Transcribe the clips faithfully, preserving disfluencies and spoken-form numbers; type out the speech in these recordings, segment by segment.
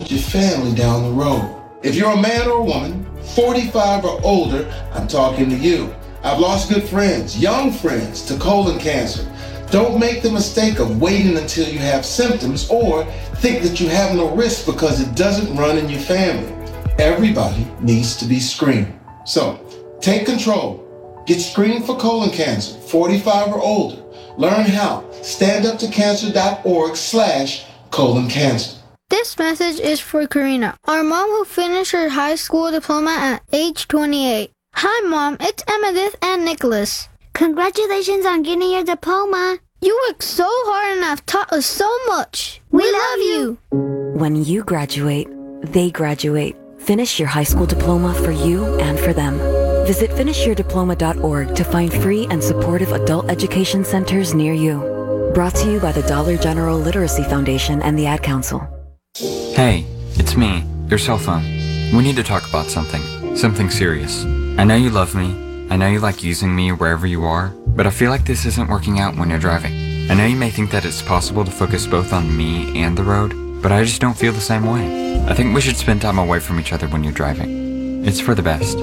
with your family down the road. If you're a man or a woman, forty-five or older, I'm talking to you. I've lost good friends, young friends, to colon cancer. Don't make the mistake of waiting until you have symptoms or think that you have no risk because it doesn't run in your family. Everybody needs to be screened. So take control. Get screened for colon cancer, forty-five or older. Learn how. Standuptocancer.org slash colon cancer. This message is for Karina, our mom who finished her high school diploma at age twenty-eight. Hi, Mom. It's Emmettith and Nicholas. Congratulations on getting your diploma. You worked so hard and have taught us so much. We, we love you. When you graduate, they graduate. Finish your high school diploma for you and for them. Visit finish your diploma dot org to find free and supportive adult education centers near you. Brought to you by the Dollar General Literacy Foundation and the Ad Council. Hey, it's me, your cell phone. We need to talk about something, something serious. I know you love me, I know you like using me wherever you are, but I feel like this isn't working out when you're driving. I know you may think that it's possible to focus both on me and the road, but I just don't feel the same way. I think we should spend time away from each other when you're driving. It's for the best.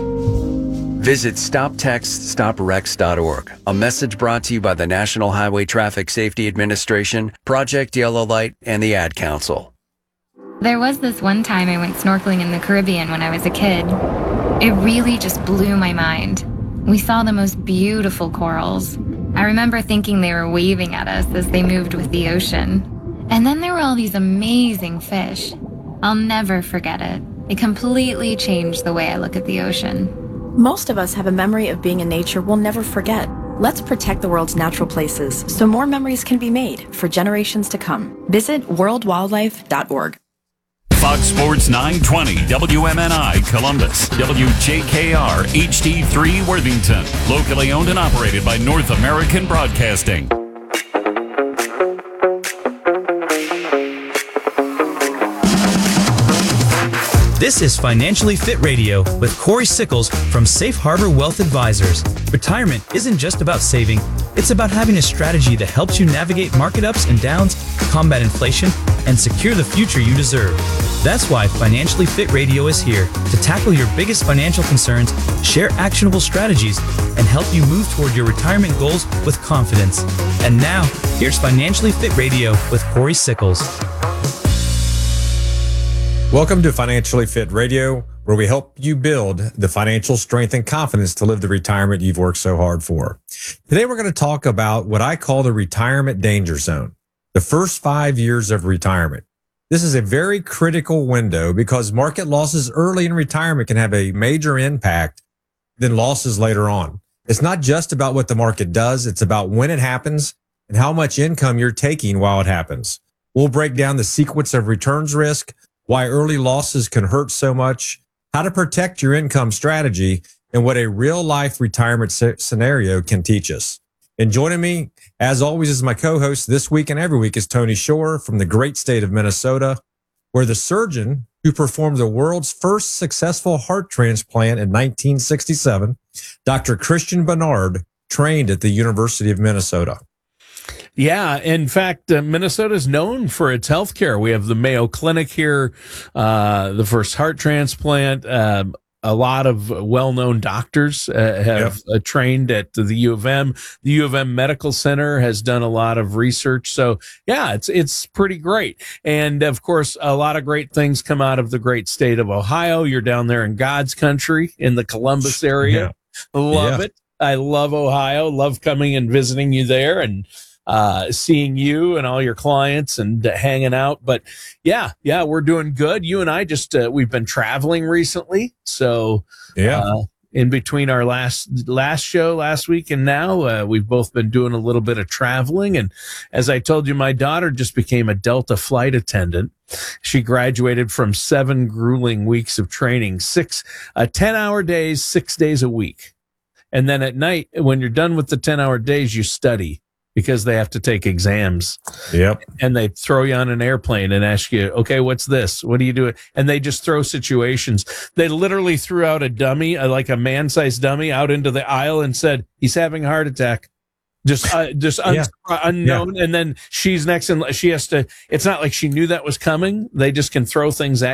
Visit stop text stop wrecks dot org, a message brought to you by the National Highway Traffic Safety Administration, Project Yellow Light, and the Ad Council. There was this one time I went snorkeling in the Caribbean when I was a kid. It really just blew my mind. We saw the most beautiful corals. I remember thinking they were waving at us as they moved with the ocean. And then there were all these amazing fish. I'll never forget it. It completely changed the way I look at the ocean. Most of us have a memory of being in nature we'll never forget. Let's protect the world's natural places so more memories can be made for generations to come. Visit world wildlife dot org. Fox Sports nine twenty, W M N I Columbus, W J K R H D three Worthington, locally owned and operated by North American Broadcasting. This is Financially Fit Radio with Corey Sickles from Safe Harbor Wealth Advisors. Retirement isn't just about saving, it's about having a strategy that helps you navigate market ups and downs, combat inflation, and secure the future you deserve. That's why Financially Fit Radio is here to tackle your biggest financial concerns, share actionable strategies, and help you move toward your retirement goals with confidence. And now, here's Financially Fit Radio with Corey Sickles. Welcome to Financially Fit Radio, where we help you build the financial strength and confidence to live the retirement you've worked so hard for. Today, we're going to talk about what I call the retirement danger zone, the first five years of retirement. This is a very critical window because market losses early in retirement can have a major impact than losses later on. It's not just about what the market does. It's about when it happens and how much income you're taking while it happens. We'll break down the sequence of returns risk, why early losses can hurt so much, how to protect your income strategy, and what a real-life retirement scenario can teach us. And joining me, as always, is my co-host this week and every week is Tony Shore from the great state of Minnesota, where the surgeon who performed the world's first successful heart transplant in nineteen sixty-seven, Doctor Christian Barnard, trained at the University of Minnesota. Yeah, in fact, uh, Minnesota is known for its healthcare. We have the Mayo Clinic here, uh, the first heart transplant. Um, a lot of well-known doctors uh, have yep. uh, trained at the U of M. The U of M Medical Center has done a lot of research. So, yeah, it's it's pretty great. And, of course, a lot of great things come out of the great state of Ohio. You're down there in God's country in the Columbus area. Yeah. Love yeah. it. I love Ohio. Love coming and visiting you there and uh, seeing you and all your clients and uh, hanging out. But yeah, yeah, we're doing good. You and I just, uh, we've been traveling recently. So yeah, uh, in between our last, last show last week and now, uh, we've both been doing a little bit of traveling. And as I told you, my daughter just became a Delta flight attendant. She graduated from seven grueling weeks of training, six, uh, ten hour days, six days a week. And then at night, when you're done with the ten hour days, you study because they have to take exams. Yep. And they throw you on an airplane and ask you, okay, what's this? What do you do? And they just throw situations. They literally threw out a dummy, like a man-sized dummy, out into the aisle and said, he's having a heart attack. Just, uh, just un- yeah. unknown. Yeah. And then she's next and she has to, it's not like she knew that was coming. They just can throw things at